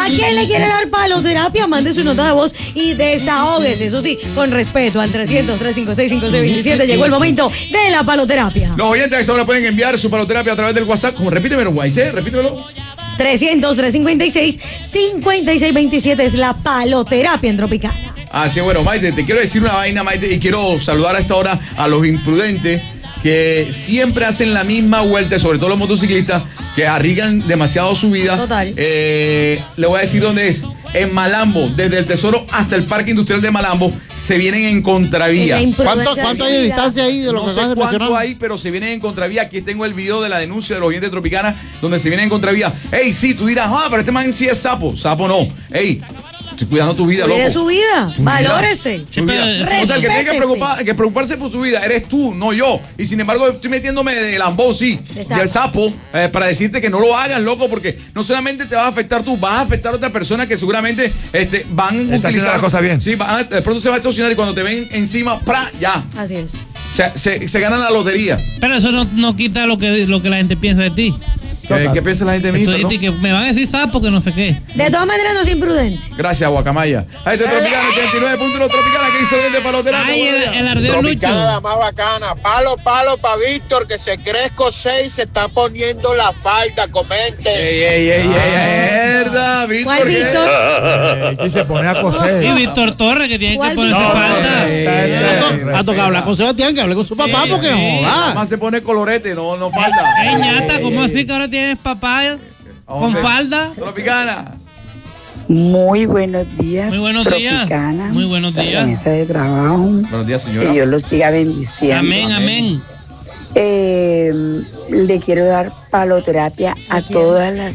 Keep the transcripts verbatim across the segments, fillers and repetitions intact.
¿A quién le quiere dar paloterapia? Mande su nota de voz y desahóguese, eso sí, con respeto al trescientos, trescientos cincuenta y seis, cincuenta y seis veintisiete. Llegó el momento de la paloterapia. Los oyentes ahora pueden enviar su paloterapia a través del WhatsApp. Como repítemelo, Guaite, repítemelo. trescientos, trescientos cincuenta y seis, cincuenta y seis veintisiete es la paloterapia en Tropicana. Ah, sí, bueno, Maite, te quiero decir una vaina, Maite, y quiero saludar a esta hora a los imprudentes que siempre hacen la misma vuelta, sobre todo los motociclistas, que arriesgan demasiado su vida. Total. Eh, le voy a decir dónde es. En Malambo, desde el Tesoro hasta el Parque Industrial de Malambo, se vienen en contravía. ¿Cuánto, cuánto hay de distancia ahí de lo no que sé acabas de cuánto mencionar? hay, pero se vienen en contravía. Aquí tengo el video de la denuncia de los oyentes de Tropicana, donde se vienen en contravía. Ey, sí, tú dirás, ah, pero este man sí es sapo. Sapo no. Ey, estoy cuidando tu vida, Cuide loco. su vida, Tu valórese. vida, tu vida. O sea, el que tiene que, preocupar, que preocuparse por su vida eres tú, no yo. Y sin embargo, estoy metiéndome de lambón, sí, del sapo, eh, para decirte que no lo hagas, loco, porque no solamente te vas a afectar tú, vas a afectar a otra persona que seguramente este, van a Está utilizar la cosa bien. Sí, van a, de pronto se va a estacionar y cuando te ven encima, ¡pra! Ya. Así es. O sea, se, se ganan la lotería. Pero eso no, no quita lo que, lo que la gente piensa de ti. ¿Qué, ¿Qué piensa la gente de mí? Tú perdón? dices que me van a decir sapo que no sé qué. De todas maneras, no es imprudente. Gracias, Guacamaya. Ahí está Tropicana, ochenta y nueve punto uno Tropicana, que dice de paloterapia. Ay, el, el ardeo Tropicana, Lucho. la más bacana. Palo, palo para Víctor, que se cree seis se está poniendo la falda. Comente. Ey, ey, ey, ey, verdad, Víctor. ¿Cuál Víctor? Y se pone a coser. Y Víctor Torres, que tiene que ¿Cuál ponerse Víctor? falta. Ha tocado hablar con Sebastián, que hable con su papá, Sí, porque sí. no Nada joda. más se pone colorete, no, no falta. Ey, ñata, ¿cómo así que ahora tienes papá con Hombre, falda? Tropicana. Muy buenos días. Muy buenos días. Tropicana, Muy buenos la días. mesa de trabajo. Buenos días, señora. Que Dios los siga bendiciendo. Amén, amén. Eh, le quiero dar paloterapia a todas las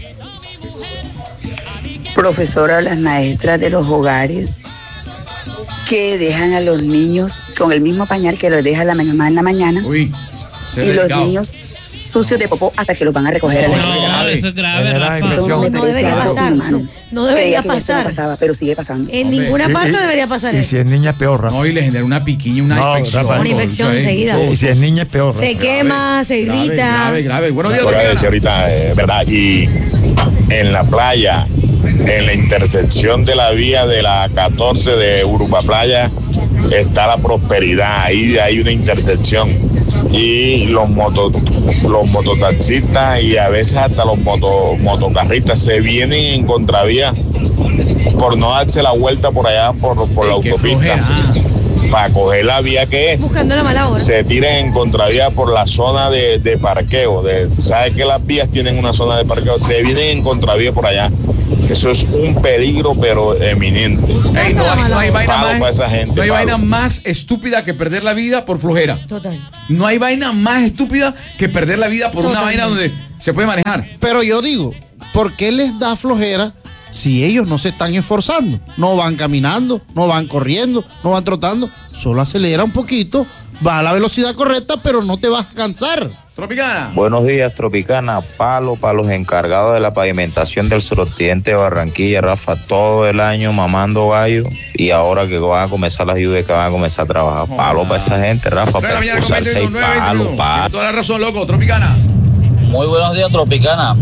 profesoras, las maestras de los hogares que dejan a los niños con el mismo pañal que los deja la mamá en la mañana. Uy, y los niños sucios de popó hasta que los van a recoger a la escuela. No, eso es grave, General Rafa. impresión. Eso me No parece debería algo pasar. inhumano. No debería Creía que ya eso no pasar. pasaba, pero sigue pasando. En Hombre. ninguna Y- parte y- debería pasar Y eso. si es niña es peor, Rafa. No, y le genera una piquiña, una No, infección. Rafa, Una infección Concha, enseguida. eh. Y si es niña es peor, Rafa. Se quema, se Grave, irrita. grave, grave. Buenos días, Fuera de decir Tropicana. ahorita, eh, ¿verdad? Y en la playa, en la intersección de la vía de la catorce de Urupa Playa, está la Prosperidad. Ahí hay una intersección. Y los moto, los mototaxistas y a veces hasta los moto, motocarristas se vienen en contravía por no darse la vuelta por allá por, por la Ey, qué autopista. flojera, ah. Para coger la vía que es. Buscando la mala hora. Se tiran en contravía por la zona de, de parqueo. De, ¿Sabes que las vías tienen una zona de parqueo? Se vienen en contravía por allá. Eso es un peligro, pero eminente. Ey, no, hay, no hay vaina Palo más, para esa gente, no hay palo. vaina más estúpida que perder la vida por flojera. Total. No hay vaina más estúpida que perder la vida por una Totalmente. vaina donde se puede manejar. Pero yo digo, ¿por qué les da flojera si ellos no se están esforzando? No van caminando, no van corriendo, no van trotando. Solo acelera un poquito, va a la velocidad correcta, pero no te vas a cansar. Tropicana. Buenos días, Tropicana. Palo para los encargados de la pavimentación del suroccidente de Barranquilla, Rafa. Todo el año mamando gallo y ahora que van a comenzar las lluvias, que van a comenzar a trabajar. Palo para esa gente, Rafa. Tres de la Para mañana con usarse ahí, veintiuno, nueve, palo, veintiuno. palo. Tienes toda la razón, loco. Tropicana. Muy buenos días, Tropicana.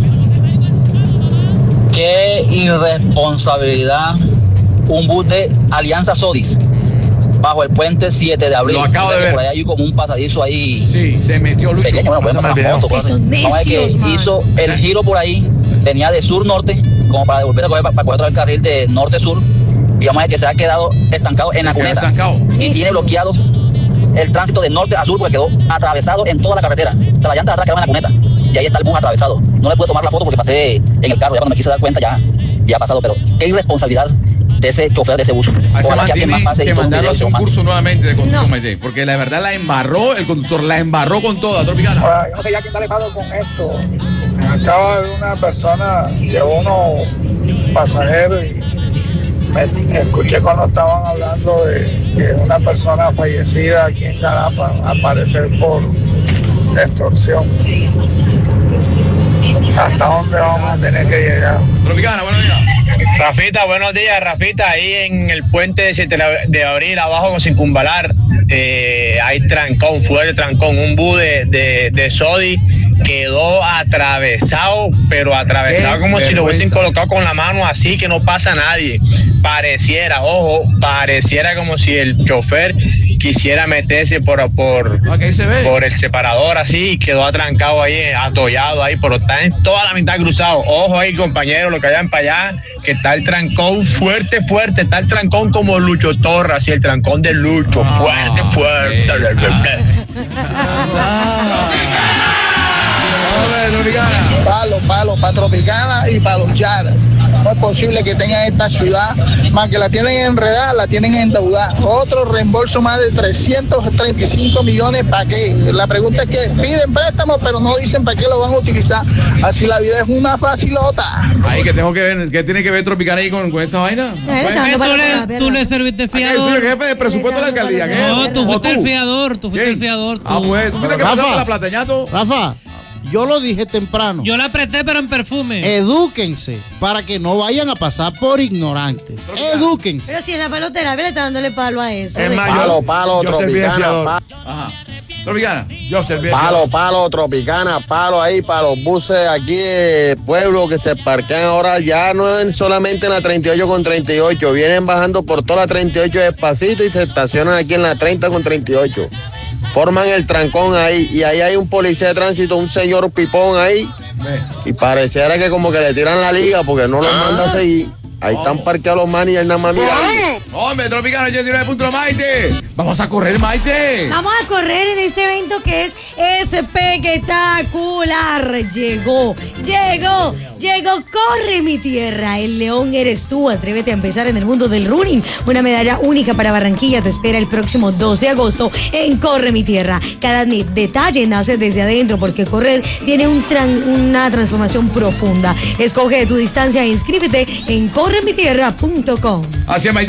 Qué irresponsabilidad un bus de Alianza Sodis bajo el puente siete de abril. Lo acabo de O sea, que ver. Por ahí hay como un pasadizo ahí. Sí, se metió Lucho. Pequeño, bueno, Pásame podemos el tomar video. fotos, pues. Que son Vamos a ver que necios, man. hizo el giro por ahí, venía de sur-norte, como para devolverse para, para coger otra vez el carril de norte-sur. Y vamos a ver que se ha quedado estancado en la Se quedó cuneta. estancado. Y tiene bloqueado el tránsito de norte a sur porque quedó atravesado en toda la carretera. O sea, la llanta de atrás quedaba en la cuneta. Y ahí está el bus atravesado. No le pude tomar la foto porque pasé en el carro. Ya cuando me quise dar cuenta ya, ya ha pasado. Pero qué irresponsabilidad de ese chofer de ese bus. A ese Ojalá man que alguien tiene más pase y que tome un mandarlo a video hacer y un lo mande. curso nuevamente de conducción, No. Maite, porque la verdad la embarró, el conductor la embarró con toda, Tropicana. Ahora, yo no sé ya quién está palo con esto. Me acaba de ver una persona, llevó unos pasajeros y me escuché cuando estaban hablando de que una persona fallecida aquí en Carapa aparecer por extorsión. ¿Hasta dónde vamos a tener que llegar? Tropicana, buenos días. Rafita, buenos días, Rafita. Ahí en el puente de siete de abril, abajo con Circunvalar, eh, hay trancón, fuerte trancón. Un bus de, de, de Sodi quedó atravesado, pero atravesado Qué como si lo hubiesen vergüenza. colocado con la mano así, que no pasa nadie. Pareciera, ojo, pareciera como si el chofer quisiera meterse por, por, Ah, que ahí se ve. por el separador así y quedó atrancado ahí, atollado ahí, pero está en toda la mitad cruzado. Ojo ahí, compañeros, lo que vayan para allá, que está el trancón fuerte, fuerte, está el trancón como Lucho Torres, así el trancón de Lucho, fuerte, fuerte. Palo, palo, para Tropicana y para los Yaras. No es posible que tengan esta ciudad, más que la tienen enredada, la tienen endeudada. Otro reembolso más de trescientos treinta y cinco millones, ¿para qué? La pregunta es que piden préstamos, pero no dicen para qué lo van a utilizar. Así la vida es una facilota. Ahí que tengo que ver, ¿qué tiene que ver Tropicana ahí con, con esa vaina? Eh, ¿Por qué tú le, tú le serviste Aquí soy fiador? el jefe de presupuesto de la alcaldía. ¿qué? No, tú ¿O fuiste el fiador, tú fuiste el fiador. Tú. Ah, pues, ¿tú fuiste que pasaste la plateñato? Rafa, yo lo dije temprano. Yo la apreté, pero en perfume. Edúquense para que no vayan a pasar por ignorantes. Edúquense. Pero si en la paloterapia le está dándole palo a eso. Es de- más, Palo, yo, palo, yo serví de Tropicana, fiador. pa- Ajá. Tropicana. Yo serví de Palo, fiador. palo, Tropicana, palo ahí para los buses aquí de pueblo que se parquean ahora, ya no es solamente en la treinta y ocho con treinta y ocho, vienen bajando por toda la treinta y ocho despacito y se estacionan aquí en la treinta con treinta y ocho. Forman el trancón ahí y ahí hay un policía de tránsito, un señor pipón ahí, y pareciera que como que le tiran la liga porque no los manda a seguir. Ahí están parqueados los manes y él nada más mirando. Hombre, Tropicana ochenta y nueve punto uno, Maite. Vamos a correr, Maite. Vamos a correr en este evento que es espectacular. Llegó, llegó, llegó. Corre mi tierra. El león eres tú. Atrévete a empezar en el mundo del running. Una medalla única para Barranquilla te espera el próximo dos de agosto en Corre mi tierra. Cada ni- detalle nace desde adentro porque correr tiene un tran- una transformación profunda. Escoge tu distancia e inscríbete en corre mi tierra punto com. Así es, Maite.